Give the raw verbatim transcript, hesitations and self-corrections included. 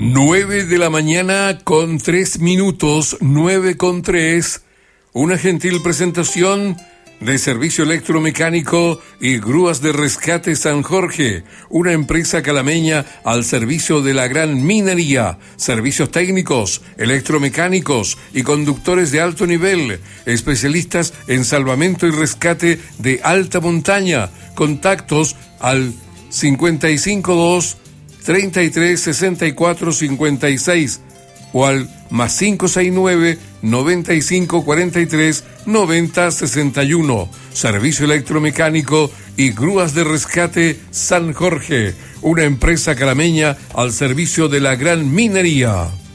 Nueve de la mañana con tres minutos, nueve con tres. Una gentil presentación de Servicio Electromecánico y Grúas de Rescate San Jorge, una empresa calameña al servicio de la gran minería, servicios técnicos, electromecánicos y conductores de alto nivel, especialistas en salvamento y rescate de alta montaña. Contactos al cincuenta y cinco dos, treinta y tres, sesenta y cuatro, cincuenta y seis o al más cinco seis nueve, noventa y cinco, cuarenta y tres, noventa, sesenta y uno. Servicio Electromecánico y Grúas de Rescate San Jorge, una empresa calameña al servicio de la gran minería.